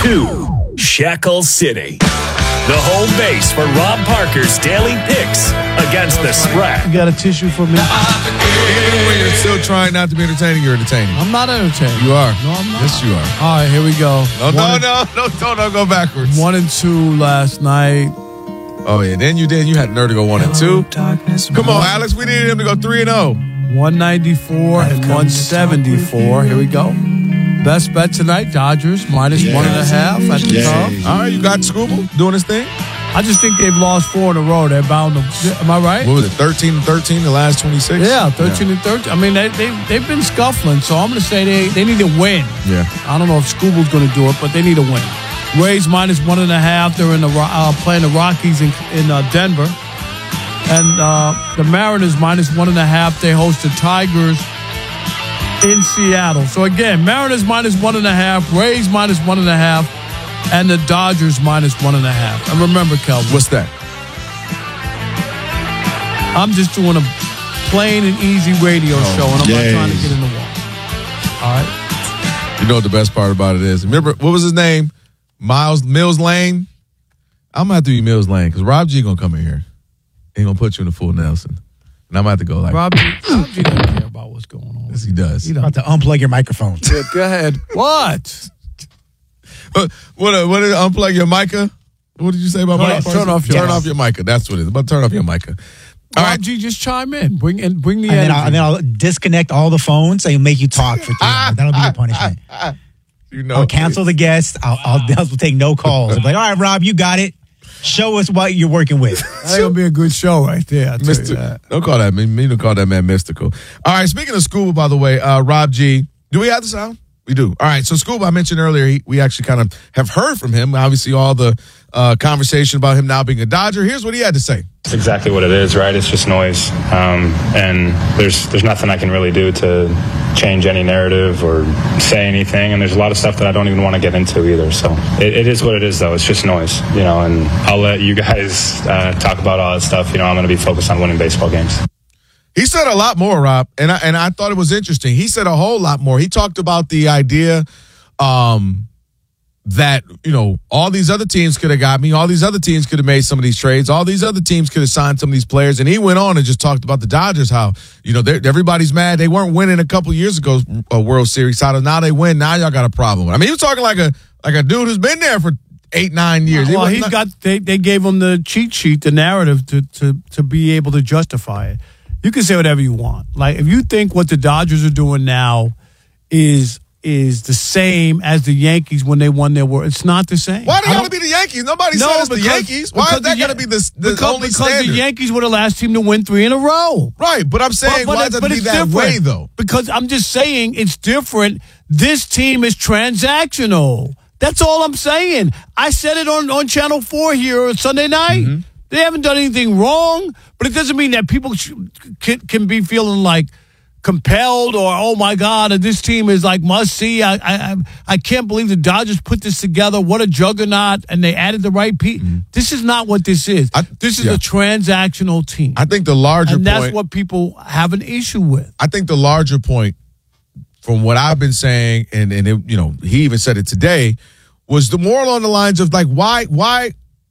to Shackle City, the home base for Rob Parker's daily picks against the spread. You got a tissue for me? Even when you're still trying not to be entertaining, you're entertaining. I'm not entertaining. You are. No, I'm not. Yes, you are. All right, here we go. Don't go backwards. 1 and 2 last night. Oh, yeah. Then you did. You had nerve to go 1 and 2. Come on, Alex. We needed him to go 3-0. 194 and 174. Here we go. Best bet tonight, Dodgers minus 1.5 at the top. All right, you got Scuba doing his thing? I just think they've lost 4 in a row. They're bound to. Am I right? What was it, 13-13 the last 26? Yeah, 13 and 13. I mean, they've been scuffling, so I'm going to say they need to win. Yeah. I don't know if Scuba's going to do it, but they need to win. Rays minus 1.5. They're in the playing the Rockies in Denver. And the Mariners minus 1.5. They host the Tigers in Seattle. So again, Mariners minus 1.5, Rays minus 1.5, and the Dodgers minus 1.5. And remember, Kelvin, What's that? I'm just doing a plain and easy radio show, and I'm not trying to get in the wall. All right. You know what the best part about it is? Remember, what was his name? Mills Lane? I'm going to have to be Mills Lane because Rob G going to come in here. He's going to put you in the full Nelson. And I'm going to have to go like... Rob G doesn't care about what's going on. Yes, he does. About to unplug your microphone. Yeah, go ahead. What? What did unplug your mica? What did you say about mica? Turn off your mica. That's what it is. About to turn off your mica. All Rob right. G, just chime in. Bring the energy. And then I'll disconnect all the phones and make you talk for 3 hours. That'll be your punishment. I'll cancel the guest. I'll take no calls. I'll be like, all right, Rob, you got it. Show us what you're working with. That's going to be a good show right there. Don't call that me. Don't call that man mystical. All right. Speaking of Scuba, by the way, Rob G, do we have the sound? We do. All right. So Scuba, I mentioned earlier, we actually kind of have heard from him. Obviously, all the conversation about him now being a Dodger. Here's what he had to say. It's exactly what it is, right? It's just noise. And there's nothing I can really do to change any narrative or say anything. And there's a lot of stuff that I don't even want to get into either. So it is what it is, though. It's just noise, and I'll let you guys talk about all that stuff. I'm going to be focused on winning baseball games. He said a lot more, Rob, and I thought it was interesting. He said a whole lot more. He talked about the idea that, all these other teams could have got me. All these other teams could have made some of these trades. All these other teams could have signed some of these players. And he went on and just talked about the Dodgers, how, everybody's mad. They weren't winning a couple years ago a World Series title. Now they win. Now y'all got a problem. I mean, he was talking like a dude who's been there for 8-9 years. Well, they gave him the cheat sheet, the narrative to be able to justify it. You can say whatever you want. Like, if you think what the Dodgers are doing now is the same as the Yankees when they won their World, it's not the same. Why do you got to be the Yankees? Nobody said it's the Yankees. Why is that going to be the only standard? Because the Yankees were the last team to win 3 in a row. Right, but I'm saying why does it be that way, though? Because I'm just saying it's different. This team is transactional. That's all I'm saying. I said it on Channel 4 here on Sunday night. Mm-hmm. They haven't done anything wrong, but it doesn't mean that people can be feeling like compelled or, oh, my God, this team is like must-see. I can't believe the Dodgers put this together. What a juggernaut, and they added the right people. Mm-hmm. This is not what this is. This is a transactional team. I think the larger point. And that's what people have an issue with. I think the larger point, from what I've been saying, and he even said it today, was the more along the lines of, like, why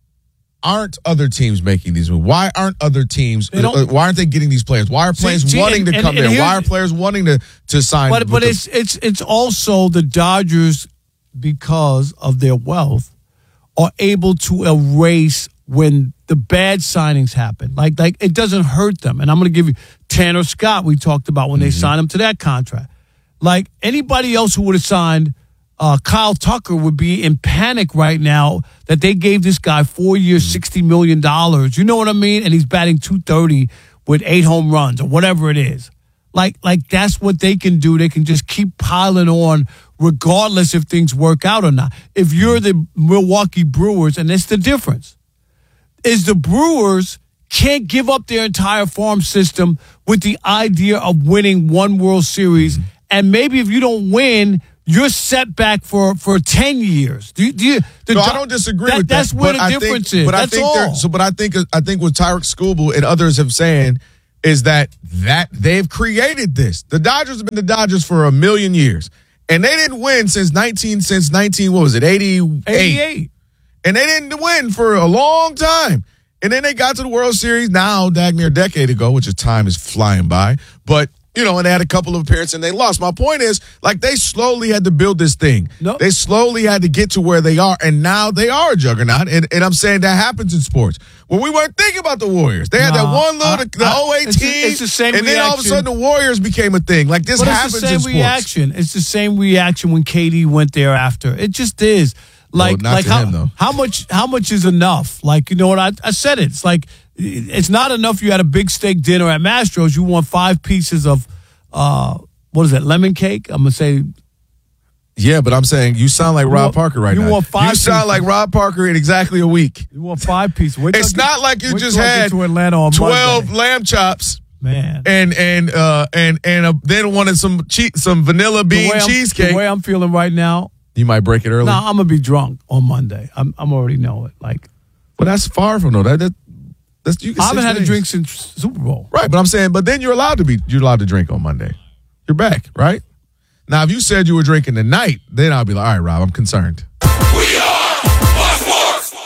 aren't other teams making these moves? Why aren't other teams? Why aren't they getting these players? Why are players wanting to come there? Why are players wanting to sign? But it's also the Dodgers, because of their wealth, are able to erase when the bad signings happen. Like it doesn't hurt them. And I'm going to give you Tanner Scott. We talked about when they signed him to that contract. Like anybody else who would have signed. Kyle Tucker would be in panic right now that they gave this guy 4 years, $60 million. You know what I mean? And he's batting .230 with 8 home runs or whatever it is. Like that's what they can do. They can just keep piling on regardless if things work out or not. If you're the Milwaukee Brewers, and that's the difference, is the Brewers can't give up their entire farm system with the idea of winning one World Series. And maybe if you don't win, you're set back for 10 years. I don't disagree with that. That's where the difference is. But that's all. But I think what Tyreek Skubal and others have saying is that they've created this. The Dodgers have been the Dodgers for a million years. And they didn't win since 19, what was it, 88. And they didn't win for a long time. And then they got to the World Series now, dang near a decade ago, which is time is flying by. But, and they had a couple of appearances and they lost. My point is, they slowly had to build this thing. Nope. They slowly had to get to where they are, and now they are a juggernaut. And I'm saying that happens in sports. When we weren't thinking about the Warriors, they had that one little, the 08 team, it's the same and then all of a sudden the Warriors became a thing. This happens in sports. It's the same reaction. It's the same reaction when KD went there after. It just is. How much is enough? You know what? I said it. It's it's not enough. You had a big steak dinner at Mastro's. You want 5 pieces of what is that? Lemon cake? I'm gonna say. Yeah, but I'm saying you sound like Rob Parker right now. You sound like Rob Parker in exactly a week. You want 5 pieces. It's not like you just had 12 lamb chops. Man, and then wanted some vanilla bean cheesecake. The way I'm feeling right now. You might break it early. No, I'm gonna be drunk on Monday. I'm already know it. Well, that's far from no. That's you. I haven't had a drink since Super Bowl. Right, but I'm saying, but then you're allowed to drink on Monday. You're back, right? Now, if you said you were drinking tonight, then I'll be like, all right, Rob, I'm concerned. We are Fox Sports.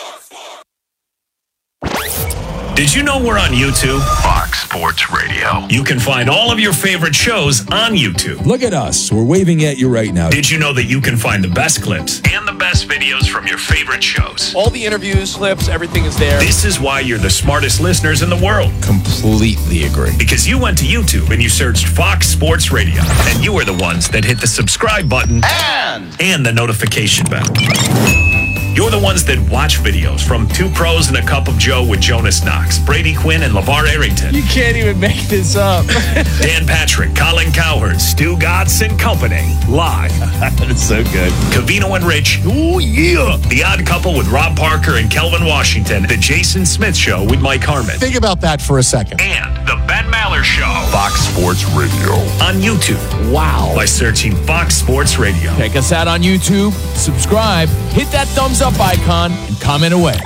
Did you know we're on YouTube? Fox Sports Radio. You can find all of your favorite shows on YouTube. Look at us. We're waving at you right now. Did you know that you can find the best clips and the best videos from your favorite shows? All the interviews, clips, everything is there. This is why you're the smartest listeners in the world. Completely agree. Because you went to YouTube and you searched Fox Sports Radio. And you were the ones that hit the subscribe button and the notification bell. You're the ones that watch videos from Two Pros and a Cup of Joe with Jonas Knox, Brady Quinn, and LeVar Arrington. You can't even make this up. Dan Patrick, Colin Cowherd, Stu Gatz and Company. Live. That's so good. Covino and Rich. Oh, yeah. The Odd Couple with Rob Parker and Kelvin Washington. The Jason Smith Show with Mike Harmon. Think about that for a second. And the Ben Maller Show. Fox Sports Radio. On YouTube. Wow. By searching Fox Sports Radio. Check us out on YouTube. Subscribe. Hit that thumbs up icon and comment away.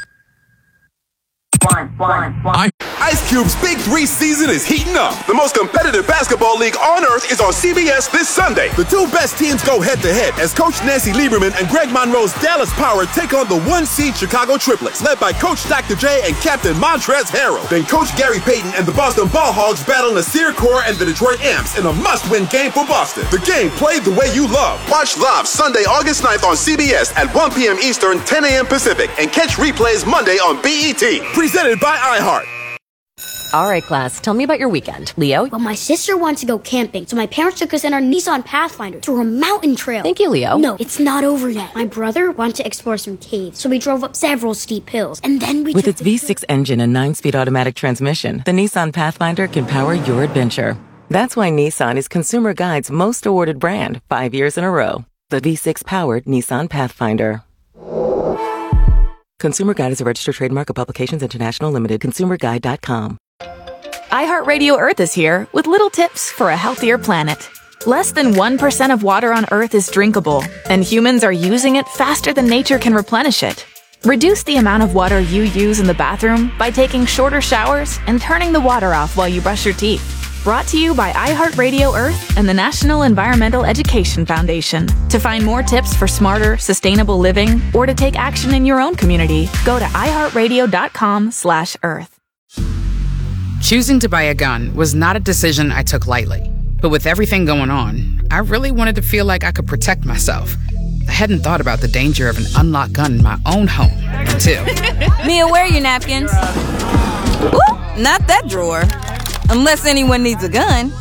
Ice Cube's Big 3 season is heating up. The most competitive basketball league on earth is on CBS this Sunday. The 2 best teams go head-to-head as Coach Nancy Lieberman and Greg Monroe's Dallas Power take on the 1-seed Chicago Triplets, led by Coach Dr. J and Captain Montrezl Harrell. Then Coach Gary Payton and the Boston Ball Hogs battle Nasir Kaur and the Detroit Amps in a must-win game for Boston. The game played the way you love. Watch live Sunday, August 9th on CBS at 1 p.m. Eastern, 10 a.m. Pacific, and catch replays Monday on BET. Presented by iHeart. All right, class, tell me about your weekend. Leo? Well, my sister wanted to go camping, so my parents took us in our Nissan Pathfinder to a mountain trail. Thank you, Leo. No, it's not over yet. My brother wanted to explore some caves, so we drove up several steep hills, and then we With its V6 engine and 9-speed automatic transmission, the Nissan Pathfinder can power your adventure. That's why Nissan is Consumer Guide's most awarded brand 5 years in a row. The V6-powered Nissan Pathfinder. Consumer Guide is a registered trademark of Publications International Limited. ConsumerGuide.com. iHeartRadio Earth is here with little tips for a healthier planet. Less than 1% of water on Earth is drinkable, and humans are using it faster than nature can replenish it. Reduce the amount of water you use in the bathroom by taking shorter showers and turning the water off while you brush your teeth. Brought to you by iHeartRadio Earth and the National Environmental Education Foundation. To find more tips for smarter, sustainable living, or to take action in your own community, go to iHeartRadio.com/earth. Choosing to buy a gun was not a decision I took lightly. But with everything going on, I really wanted to feel like I could protect myself. I hadn't thought about the danger of an unlocked gun in my own home until... Mia, where are your napkins? Ooh, not that drawer. Unless anyone needs a gun.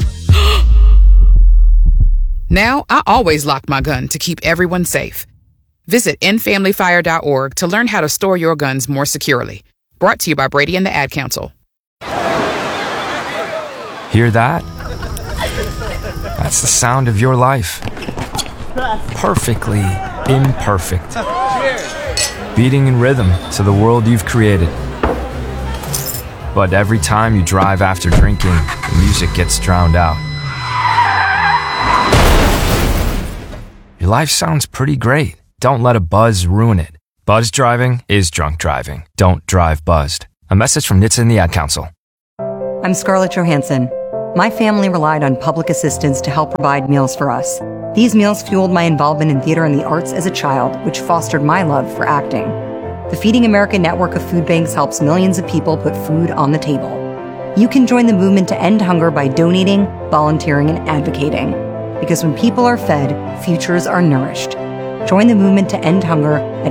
Now, I always lock my gun to keep everyone safe. Visit endfamilyfire.org to learn how to store your guns more securely. Brought to you by Brady and the Ad Council. Hear that? That's the sound of your life. Perfectly imperfect. Beating in rhythm to the world you've created. But every time you drive after drinking, the music gets drowned out. Your life sounds pretty great. Don't let a buzz ruin it. Buzz driving is drunk driving. Don't drive buzzed. A message from NHTSA and the Ad Council. I'm Scarlett Johansson. My family relied on public assistance to help provide meals for us. These meals fueled my involvement in theater and the arts as a child, which fostered my love for acting. The Feeding America network of food banks helps millions of people put food on the table. You can join the movement to end hunger by donating, volunteering, and advocating. Because when people are fed, futures are nourished. Join the movement to end hunger at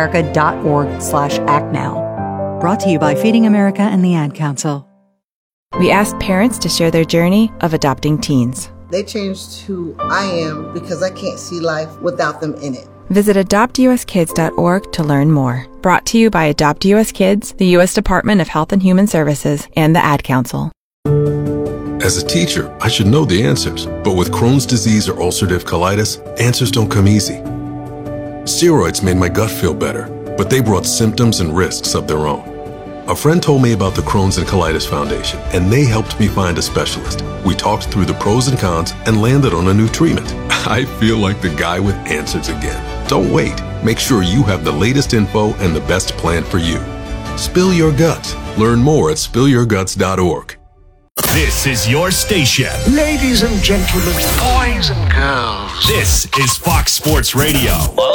feedingamerica.org/actnow. Brought to you by Feeding America and the Ad Council. We asked parents to share their journey of adopting teens. They changed who I am because I can't see life without them in it. Visit adoptuskids.org to learn more. Brought to you by Adopt US Kids, the U.S. Department of Health and Human Services, and the Ad Council. As a teacher, I should know the answers, but with Crohn's disease or ulcerative colitis, answers don't come easy. Steroids made my gut feel better, but they brought symptoms and risks of their own. A friend told me about the Crohn's and Colitis Foundation, and they helped me find a specialist. We talked through the pros and cons and landed on a new treatment. I feel like the guy with answers again. Don't wait. Make sure you have the latest info and the best plan for you. Spill your guts. Learn more at spillyourguts.org. This is your station. Ladies and gentlemen, boys and girls. This is Fox Sports Radio.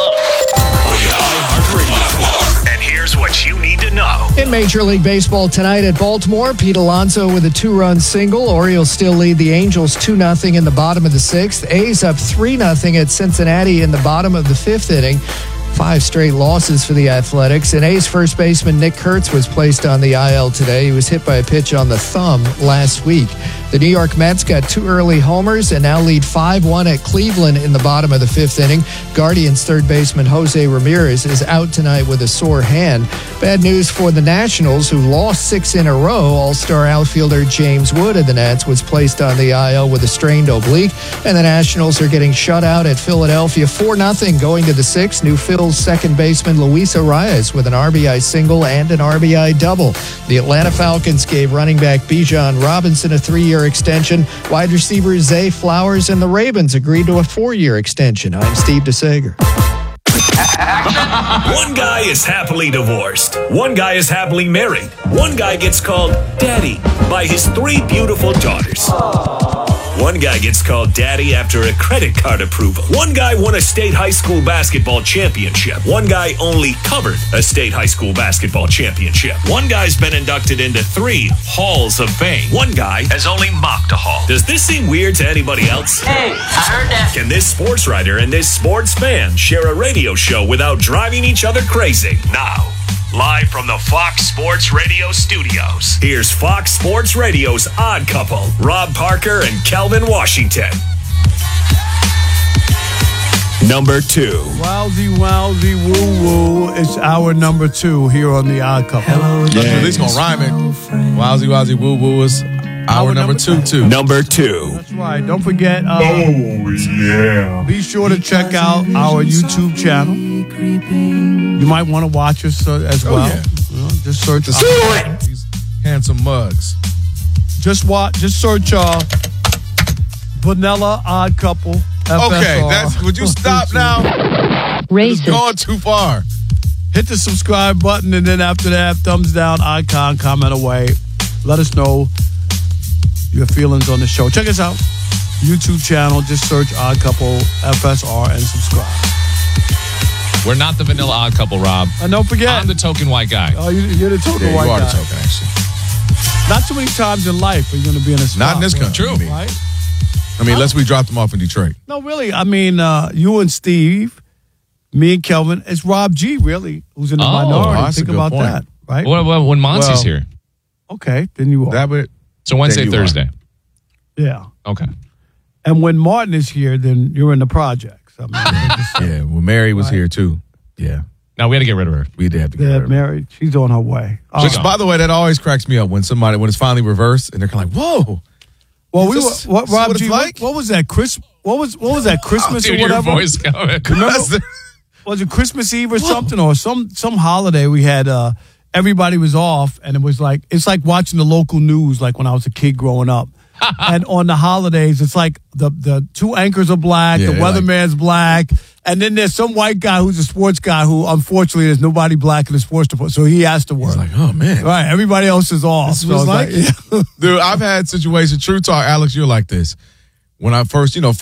And here's what you need to know. In Major League Baseball tonight at Baltimore, Pete Alonso with a 2-run single. Orioles still lead the Angels 2-0 in the bottom of the 6th. A's up 3-0 at Cincinnati in the bottom of the 5th inning. 5 straight losses for the Athletics. And A's first baseman Nick Kurtz was placed on the IL today. He was hit by a pitch on the thumb last week. The New York Mets got 2 early homers and now lead 5-1 at Cleveland in the bottom of the 5th inning. Guardians third baseman Jose Ramirez is out tonight with a sore hand. Bad news for the Nationals, who lost 6 in a row. All-star outfielder James Wood of the Nats was placed on the IL with a strained oblique. And the Nationals are getting shut out at Philadelphia 4-0 going to the 6th. New Phil's second baseman Luis Arias with an RBI single and an RBI double. The Atlanta Falcons gave running back Bijan Robinson a 3-year extension. Wide receiver Zay Flowers and the Ravens agreed to a 4-year extension. I'm Steve DeSager. One guy is happily divorced. One guy is happily married. One guy gets called daddy by his 3 beautiful daughters. One guy gets called daddy after a credit card approval. One guy won a state high school basketball championship. One guy only covered a state high school basketball championship. One guy's been inducted into 3 halls of fame. One guy has only mocked a hall. Does this seem weird to anybody else? Hey, I heard that. Can this sports writer and this sports fan share a radio show without driving each other crazy? Now, live from the Fox Sports Radio studios, here's Fox Sports Radio's Odd Couple, Rob Parker and Kelvin Washington. Number 2. Wowzy, wowzy, woo, woo. It's our number 2 here on the Odd Couple. At least gonna rhyme it. Wowzy, wowzy, woo, woo is our number 2, too. Number 2. That's right. Don't forget. Be sure to check out our YouTube channel. You might want to watch us as well. Oh, yeah. Just search these handsome mugs. Just search Vanilla Odd Couple. FSR. Okay, would you stop now? It's going too far. Hit the subscribe button, and then after that, thumbs down icon, comment away. Let us know your feelings on the show. Check us out. YouTube channel. Just search Odd Couple FSR and subscribe. We're not the vanilla odd couple, Rob. And don't forget, I'm the token white guy. Oh, you're the token white guy. You are the token, actually. Not too many times in life are you going to be in a spot. Not in this country. True. Right? I mean, unless we dropped them off in Detroit. No, really. I mean, you and Steve, me and Kelvin, it's Rob G, really, who's in the minority. That's Think a good about point. that, right? Well, when Monty's here. Okay, then you are. So Wednesday, Thursday. Yeah. Okay. And when Martin is here, then you're in the projects. I mean, yeah, when Mary was here, too. Yeah. No, we had to get rid of her. We did have to get rid of her. Mary, she's on her way. Which, by the way, that always cracks me up when it's finally reversed and they're kind of like, whoa. Well, Rob G, what was that? What was that Christmas or whatever? Your voice coming. Remember, was it Christmas Eve or something, or some holiday we had? Everybody was off, and it's like watching the local news, like when I was a kid growing up. And on the holidays, it's like the 2 anchors are black, the weatherman's black, and then there's some white guy who's a sports guy who, unfortunately, there's nobody black in the sports department, so he has to work. He's like, oh, man. Right, everybody else is off. Dude, I've had situations, true talk, Alex, you're like this. When I first,